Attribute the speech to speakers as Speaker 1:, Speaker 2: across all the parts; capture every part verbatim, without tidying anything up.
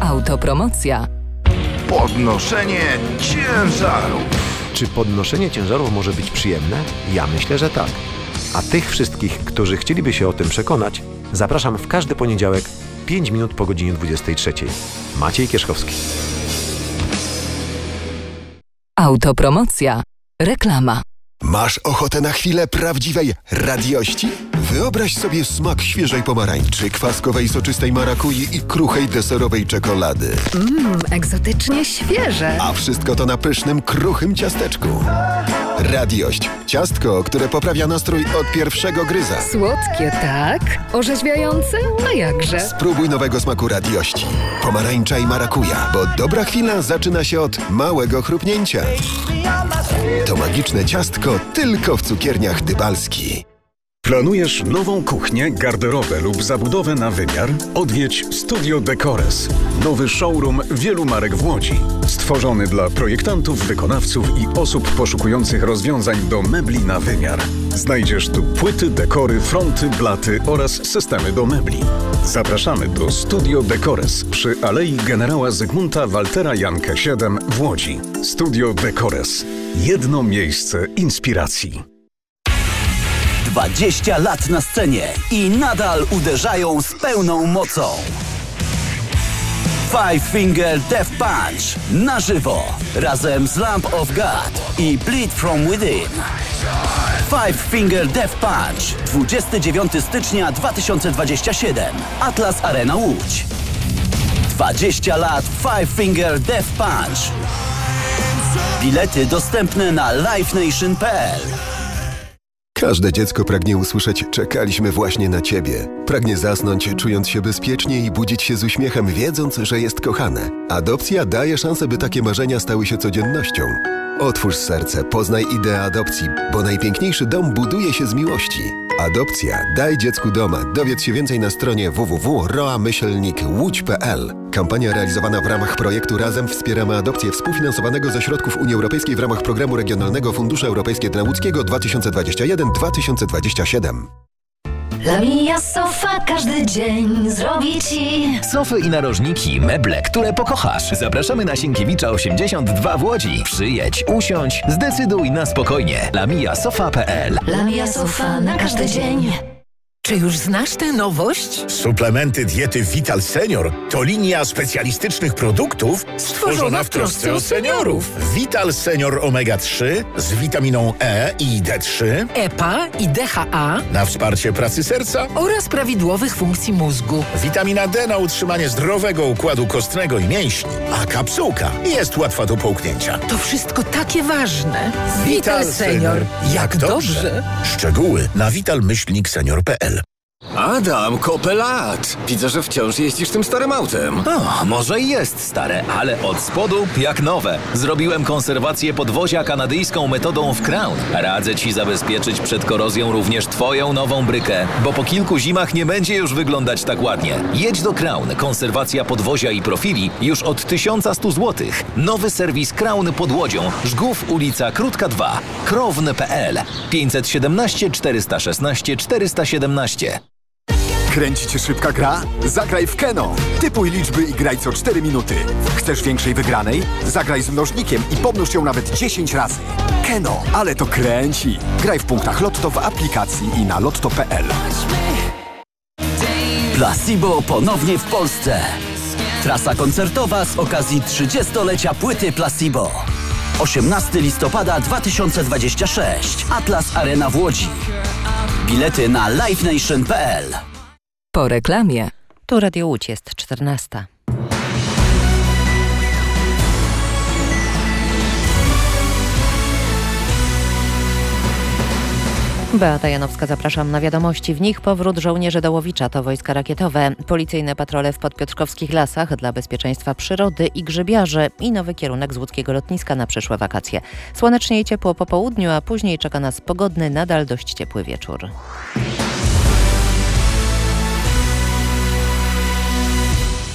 Speaker 1: Autopromocja.
Speaker 2: Podnoszenie ciężarów.
Speaker 3: Czy podnoszenie ciężarów może być przyjemne? Ja myślę, że tak. A tych wszystkich, którzy chcieliby się o tym przekonać, zapraszam w każdy poniedziałek, pięć minut po godzinie dwudziestej trzeciej. Maciej Kierzchowski.
Speaker 1: Autopromocja. Reklama.
Speaker 4: Masz ochotę na chwilę prawdziwej radiości? Wyobraź sobie smak świeżej pomarańczy, kwaskowej soczystej marakui i kruchej deserowej czekolady.
Speaker 5: Mmm, egzotycznie świeże.
Speaker 4: A wszystko to na pysznym, kruchym ciasteczku. Radiość. Ciastko, które poprawia nastrój od pierwszego gryza.
Speaker 5: Słodkie, tak? Orzeźwiające? A jakże?
Speaker 4: Spróbuj nowego smaku radiości. Pomarańcza i marakuja, bo dobra chwila zaczyna się od małego chrupnięcia. To magiczne ciastko tylko w cukierniach Dybalski.
Speaker 6: Planujesz nową kuchnię, garderobę lub zabudowę na wymiar? Odwiedź Studio Decores. Nowy showroom wielu marek w Łodzi. Stworzony dla projektantów, wykonawców i osób poszukujących rozwiązań do mebli na wymiar. Znajdziesz tu płyty, dekory, fronty, blaty oraz systemy do mebli. Zapraszamy do Studio Decores przy Alei Generała Zygmunta Waltera Jankę siedem w Łodzi. Studio Decores. Jedno miejsce inspiracji.
Speaker 7: dwadzieścia lat na scenie i nadal uderzają z pełną mocą. Five Finger Death Punch na żywo razem z Lamb of God i Bleed From Within. Five Finger Death Punch dwudziestego dziewiątego stycznia dwa tysiące dwudziestego siódmego. Atlas Arena Łódź. dwadzieścia lat Five Finger Death Punch. Bilety dostępne na live nation kropka p l.
Speaker 4: Każde dziecko pragnie usłyszeć „czekaliśmy właśnie na ciebie”. Pragnie zasnąć, czując się bezpiecznie i budzić się z uśmiechem, wiedząc, że jest kochane. Adopcja daje szansę, by takie marzenia stały się codziennością. Otwórz serce, poznaj ideę adopcji, bo najpiękniejszy dom buduje się z miłości. Adopcja. Daj dziecku doma. Dowiedz się więcej na stronie w w w kropka roa myślnik łódź kropka p l. Kampania realizowana w ramach projektu Razem wspieramy adopcję współfinansowanego ze środków Unii Europejskiej w ramach Programu Regionalnego Fundusze Europejskie dla Łódzkiego dwa tysiące dwudziesty pierwszy do dwa tysiące dwudziestego siódmego.
Speaker 8: Lamia Sofa każdy dzień zrobi ci
Speaker 9: sofy i narożniki, meble, które pokochasz. Zapraszamy na Sienkiewicza osiemdziesiąt dwa w Łodzi. Przyjedź, usiądź, zdecyduj na spokojnie. lamia sofa kropka p l.
Speaker 8: Lamia Sofa na każdy dzień.
Speaker 10: Czy już znasz tę nowość?
Speaker 11: Suplementy diety Vital Senior to linia specjalistycznych produktów stworzona w trosce o seniorów. Vital Senior omega trzy z witaminą E i D trzy,
Speaker 10: E P A i D H A
Speaker 11: na wsparcie pracy serca
Speaker 10: oraz prawidłowych funkcji mózgu.
Speaker 11: Witamina D na utrzymanie zdrowego układu kostnego i mięśni, a kapsułka jest łatwa do połknięcia.
Speaker 10: To wszystko takie ważne. Vital Senior. Jak dobrze.
Speaker 11: Szczegóły na vital myślnik senior kropka p l.
Speaker 12: Adam, kopę lat! Widzę, że wciąż jeździsz tym starym autem.
Speaker 9: O, może i jest stare, ale od spodu jak nowe. Zrobiłem konserwację podwozia kanadyjską metodą w Crown. Radzę ci zabezpieczyć przed korozją również twoją nową brykę, bo po kilku zimach nie będzie już wyglądać tak ładnie. Jedź do Crown. Konserwacja podwozia i profili już od tysiąc sto złotych. Nowy serwis Crown pod Łodzią. Żgów, ulica Krótka dwa. krowny kropka p l. pięćset siedemnaście czterysta szesnaście czterysta siedemnaście.
Speaker 13: Kręci cię szybka gra? Zagraj w Keno. Typuj liczby i graj co cztery minuty. Chcesz większej wygranej? Zagraj z mnożnikiem i pomnóż ją nawet dziesięć razy. Keno, ale to kręci. Graj w punktach Lotto w aplikacji i na lotto kropka p l.
Speaker 7: Placebo ponownie w Polsce. Trasa koncertowa z okazji trzydziestolecia płyty Placebo. osiemnastego listopada dwa tysiące dwudziesty szósty. Atlas Arena w Łodzi. Bilety na live nation kropka p l.
Speaker 1: Po reklamie.
Speaker 14: Tu Radio Łódź, jest czternasta. Beata Janowska, zapraszam na wiadomości. W nich powrót żołnierzy Dołowicza, to wojska rakietowe, policyjne patrole w podpiotrkowskich lasach dla bezpieczeństwa przyrody i grzybiarzy i nowy kierunek z łódzkiego lotniska na przyszłe wakacje. Słonecznie i ciepło po południu, a później czeka nas pogodny, nadal dość ciepły wieczór.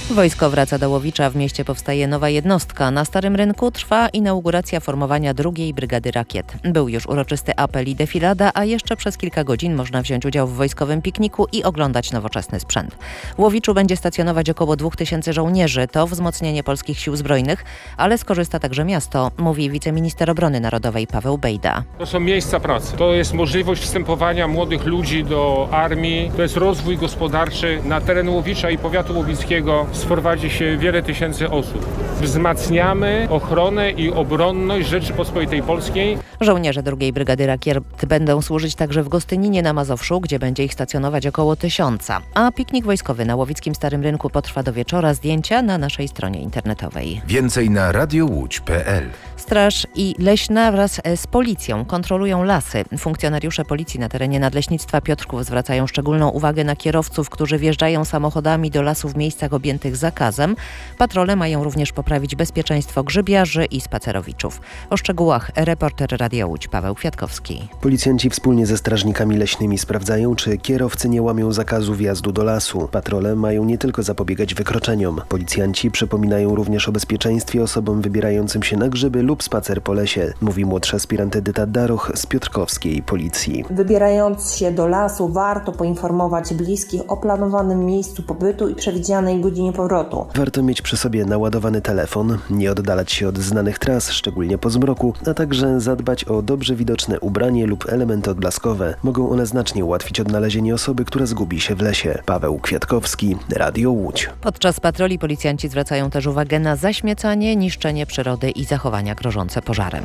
Speaker 14: Wojsko wraca do Łowicza. W mieście powstaje nowa jednostka. Na Starym Rynku trwa inauguracja formowania drugiej Brygady Rakiet. Był już uroczysty apel i defilada, a jeszcze przez kilka godzin można wziąć udział w wojskowym pikniku i oglądać nowoczesny sprzęt. W Łowiczu będzie stacjonować około dwóch tysięcy żołnierzy. To wzmocnienie polskich sił zbrojnych, ale skorzysta także miasto, mówi wiceminister obrony narodowej Paweł Bejda.
Speaker 15: To są miejsca pracy. To jest możliwość wstępowania młodych ludzi do armii. To jest rozwój gospodarczy. Na teren Łowicza i powiatu łowickiego sprowadzi się wiele tysięcy osób. Wzmacniamy ochronę i obronność Rzeczypospolitej Polskiej.
Speaker 14: Żołnierze drugiej Brygady Rakiet będą służyć także w Gostyninie na Mazowszu, gdzie będzie ich stacjonować około tysiąca. A piknik wojskowy na łowickim Starym Rynku potrwa do wieczora. Zdjęcia na naszej stronie internetowej.
Speaker 2: Więcej na radio łódź kropka pe el.
Speaker 14: Straż i Leśna wraz z policją kontrolują lasy. Funkcjonariusze policji na terenie Nadleśnictwa Piotrków zwracają szczególną uwagę na kierowców, którzy wjeżdżają samochodami do lasu w miejscach objętych zakazem. Patrole mają również poprawić bezpieczeństwo grzybiarzy i spacerowiczów. O szczegółach reporter Radia Łódź Paweł Kwiatkowski.
Speaker 16: Policjanci wspólnie ze strażnikami leśnymi sprawdzają, czy kierowcy nie łamią zakazu wjazdu do lasu. Patrole mają nie tylko zapobiegać wykroczeniom. Policjanci przypominają również o bezpieczeństwie osobom wybierającym się na grzyby lub spacer po lesie, mówi młodsza aspirant Edyta Daroch z piotrkowskiej policji.
Speaker 17: Wybierając się do lasu, warto poinformować bliskich o planowanym miejscu pobytu i przewidzianej godzinie powrotu.
Speaker 16: Warto mieć przy sobie naładowany telefon, nie oddalać się od znanych tras, szczególnie po zmroku, a także zadbać o dobrze widoczne ubranie lub elementy odblaskowe. Mogą one znacznie ułatwić odnalezienie osoby, która zgubi się w lesie. Paweł Kwiatkowski, Radio Łódź.
Speaker 14: Podczas patroli policjanci zwracają też uwagę na zaśmiecanie, niszczenie przyrody i zachowania grożące pożarem.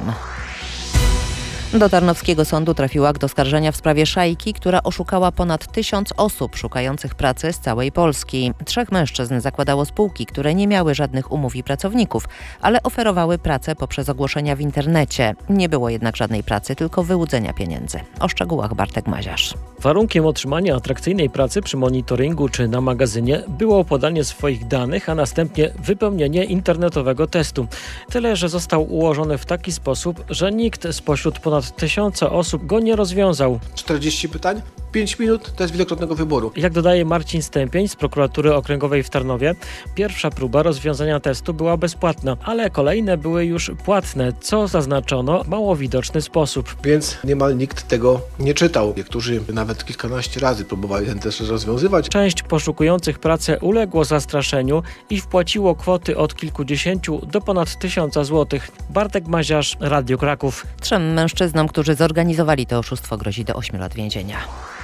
Speaker 14: Do Tarnowskiego Sądu trafił akt oskarżenia w sprawie szajki, która oszukała ponad tysiąc osób szukających pracy z całej Polski. Trzech mężczyzn zakładało spółki, które nie miały żadnych umów i pracowników, ale oferowały pracę poprzez ogłoszenia w internecie. Nie było jednak żadnej pracy, tylko wyłudzenia pieniędzy. O szczegółach Bartek Maziarz.
Speaker 18: Warunkiem otrzymania atrakcyjnej pracy przy monitoringu czy na magazynie było podanie swoich danych, a następnie wypełnienie internetowego testu. Tyle, że został ułożony w taki sposób, że nikt spośród ponad tysiąca osób go nie rozwiązał.
Speaker 19: czterdzieści pytań, pięć minut, test wielokrotnego wyboru.
Speaker 18: Jak dodaje Marcin Stępień z Prokuratury Okręgowej w Tarnowie, pierwsza próba rozwiązania testu była bezpłatna, ale kolejne były już płatne, co zaznaczono w mało widoczny sposób.
Speaker 19: Więc niemal nikt tego nie czytał. Niektórzy nawet kilkanaście razy próbowali ten test rozwiązywać.
Speaker 18: Część poszukujących pracy uległo zastraszeniu i wpłaciło kwoty od kilkudziesięciu do ponad tysiąca złotych. Bartek Maziarz, Radio Kraków.
Speaker 14: Trzem mężczyznom, którzy zorganizowali to oszustwo, grozi do ośmiu lat więzienia.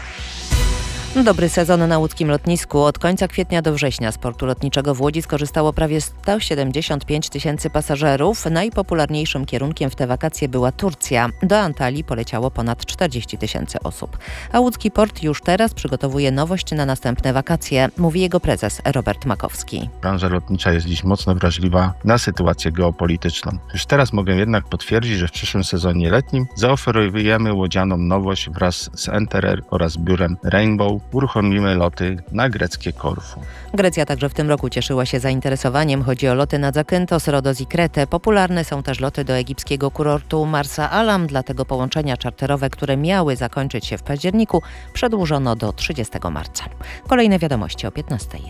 Speaker 14: Dobry sezon na łódzkim lotnisku. Od końca kwietnia do września z portu lotniczego w Łodzi skorzystało prawie sto siedemdziesiąt pięć tysięcy pasażerów. Najpopularniejszym kierunkiem w te wakacje była Turcja. Do Antalii poleciało ponad czterdzieści tysięcy osób. A łódzki port już teraz przygotowuje nowość na następne wakacje, mówi jego prezes Robert Makowski.
Speaker 20: Branża lotnicza jest dziś mocno wrażliwa na sytuację geopolityczną. Już teraz mogę jednak potwierdzić, że w przyszłym sezonie letnim zaoferujemy łodzianom nowość wraz z Enterer oraz biurem Rainbow. Uruchomimy loty na greckie Korfu.
Speaker 14: Grecja także w tym roku cieszyła się zainteresowaniem. Chodzi o loty na Zakynthos, Rodos i Kretę. Popularne są też loty do egipskiego kurortu Marsa Alam, dlatego połączenia czarterowe, które miały zakończyć się w październiku, przedłużono do trzydziestego marca. Kolejne wiadomości o piętnastej.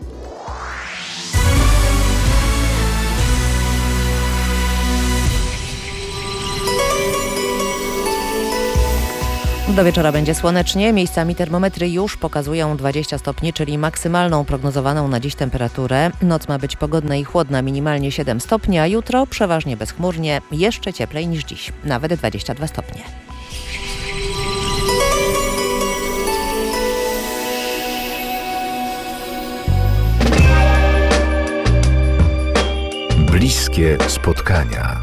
Speaker 14: Do wieczora będzie słonecznie, miejscami termometry już pokazują dwadzieścia stopni, czyli maksymalną prognozowaną na dziś temperaturę. Noc ma być pogodna i chłodna, minimalnie siedem stopni, a jutro przeważnie bezchmurnie, jeszcze cieplej niż dziś, nawet dwadzieścia dwa stopnie.
Speaker 2: Bliskie spotkania.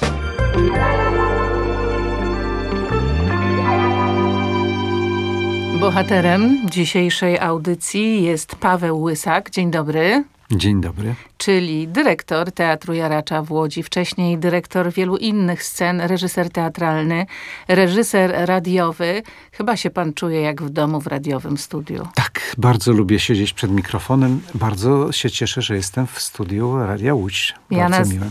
Speaker 21: Bohaterem dzisiejszej audycji jest Paweł Łysak. Dzień dobry.
Speaker 22: Dzień dobry.
Speaker 21: Czyli dyrektor Teatru Jaracza w Łodzi, wcześniej dyrektor wielu innych scen, reżyser teatralny, reżyser radiowy. Chyba się pan czuje jak w domu w radiowym studiu.
Speaker 22: Tak, bardzo lubię siedzieć przed mikrofonem. Bardzo się cieszę, że jestem w studiu Radia Łódź.
Speaker 21: Ja,
Speaker 22: bardzo
Speaker 21: naz-
Speaker 22: miłe.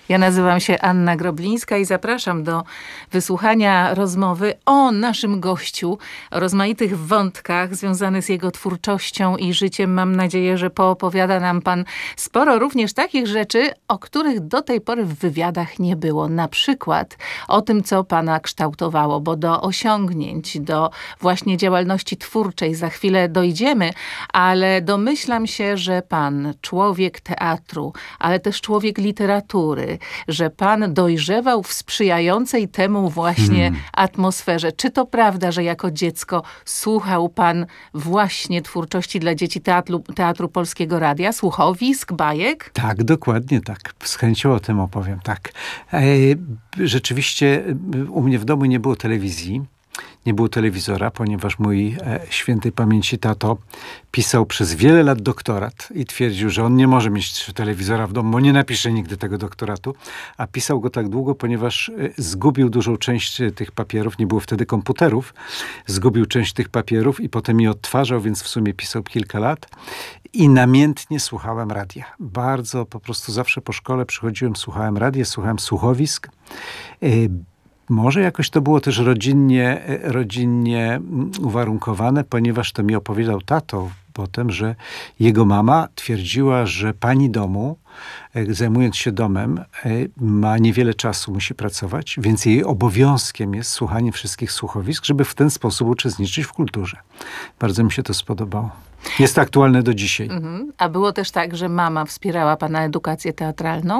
Speaker 21: Ja nazywam się Anna Groblińska i zapraszam do wysłuchania rozmowy o naszym gościu, o rozmaitych wątkach związanych z jego twórczością i życiem. Mam nadzieję, że poopowiada nam pan sporo również takich rzeczy, o których do tej pory w wywiadach nie było. Na przykład o tym, co pana kształtowało, bo do osiągnięć, do właśnie działalności twórczej za chwilę dojdziemy, ale domyślam się, że pan, człowiek teatru, ale też człowiek literatury, że pan dojrzewał w sprzyjającej temu właśnie hmm. atmosferze. Czy to prawda, że jako dziecko słuchał pan właśnie twórczości dla dzieci teatru, teatru Polskiego Radia, słuchowisk, bajek?
Speaker 22: Tak, dokładnie tak. Z chęcią o tym opowiem, tak. E, rzeczywiście u mnie w domu nie było telewizji. Nie było telewizora, ponieważ mój e, świętej pamięci tato pisał przez wiele lat doktorat i twierdził, że on nie może mieć telewizora w domu, bo nie napisze nigdy tego doktoratu, a pisał go tak długo, ponieważ e, zgubił dużą część tych papierów, nie było wtedy komputerów, zgubił część tych papierów i potem je odtwarzał, więc w sumie pisał kilka lat i namiętnie słuchałem radia. Bardzo po prostu zawsze po szkole przychodziłem, słuchałem radia, słuchałem słuchowisk. E, Może jakoś to było też rodzinnie, rodzinnie uwarunkowane, ponieważ to mi opowiadał tato potem, że jego mama twierdziła, że pani domu, zajmując się domem, ma niewiele czasu, musi pracować, więc jej obowiązkiem jest słuchanie wszystkich słuchowisk, żeby w ten sposób uczestniczyć w kulturze. Bardzo mi się to spodobało. Jest to aktualne do dzisiaj.
Speaker 21: Mhm. A było też tak, że mama wspierała pana edukację teatralną?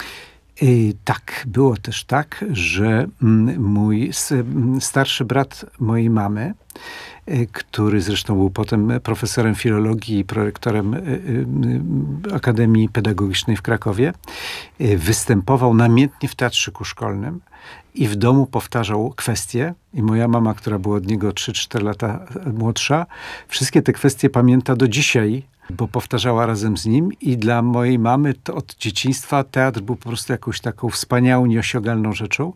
Speaker 22: Tak, było też tak, że mój starszy brat mojej mamy, który zresztą był potem profesorem filologii i prorektorem Akademii Pedagogicznej w Krakowie, występował namiętnie w teatrzyku szkolnym i w domu powtarzał kwestie. I moja mama, która była od niego trzy cztery lata młodsza, wszystkie te kwestie pamięta do dzisiaj, bo powtarzała razem z nim i dla mojej mamy to od dzieciństwa teatr był po prostu jakąś taką wspaniałą, nieosiągalną rzeczą.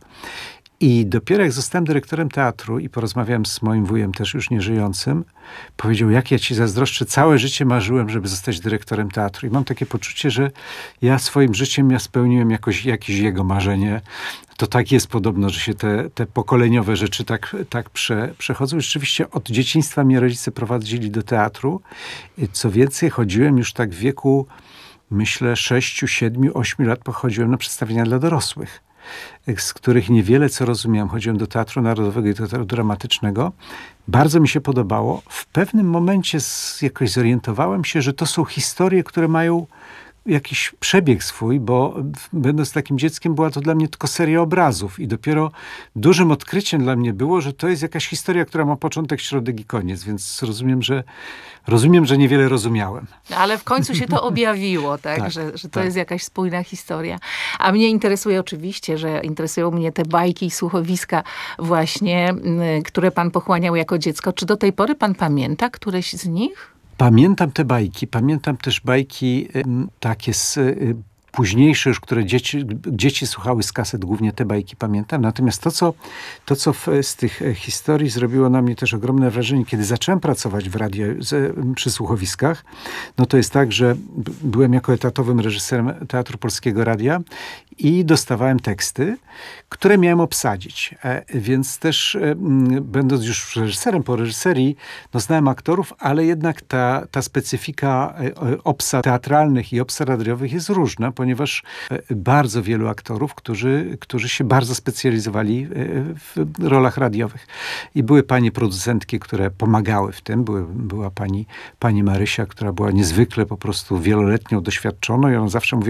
Speaker 22: I dopiero jak zostałem dyrektorem teatru i porozmawiałem z moim wujem, też już nieżyjącym, powiedział, jak ja ci zazdroszczę, całe życie marzyłem, żeby zostać dyrektorem teatru. I mam takie poczucie, że ja swoim życiem ja spełniłem jakoś, jakieś jego marzenie. To tak jest podobno, że się te, te pokoleniowe rzeczy tak, tak prze, przechodzą. Rzeczywiście od dzieciństwa mnie rodzice prowadzili do teatru. Co więcej, chodziłem już tak w wieku, myślę, sześciu, siedmiu, ośmiu lat pochodziłem na przedstawienia dla dorosłych, z których niewiele co rozumiałem. Chodziłem do Teatru Narodowego i do Teatru Dramatycznego. Bardzo mi się podobało. W pewnym momencie z, jakoś zorientowałem się, że to są historie, które mają jakiś przebieg swój, bo będąc takim dzieckiem była to dla mnie tylko seria obrazów i dopiero dużym odkryciem dla mnie było, że to jest jakaś historia, która ma początek, środek i koniec, więc rozumiem, że rozumiem, że niewiele rozumiałem.
Speaker 21: Ale w końcu się to objawiło, tak? tak że, że to tak. jest jakaś spójna historia. A mnie interesuje oczywiście, że interesują mnie te bajki i słuchowiska właśnie, które pan pochłaniał jako dziecko. Czy do tej pory pan pamięta któreś z nich?
Speaker 22: Pamiętam te bajki, pamiętam też bajki y, takie z, y, późniejsze już, które dzieci, dzieci słuchały z kaset, głównie te bajki pamiętam. Natomiast to, co, to, co w, z tych historii zrobiło na mnie też ogromne wrażenie, kiedy zacząłem pracować w radio, z, przy słuchowiskach, no to jest tak, że byłem jako etatowym reżyserem Teatru Polskiego Radia i dostawałem teksty, które miałem obsadzić. E, więc też e, będąc już reżyserem po reżyserii, no znałem aktorów, ale jednak ta, ta specyfika e, obsad teatralnych i obsad radiowych jest różna, ponieważ e, bardzo wielu aktorów, którzy, którzy się bardzo specjalizowali e, w rolach radiowych. I były panie producentki, które pomagały w tym. Były, była pani, pani Marysia, która była niezwykle po prostu wieloletnią doświadczoną i ona zawsze mówiła,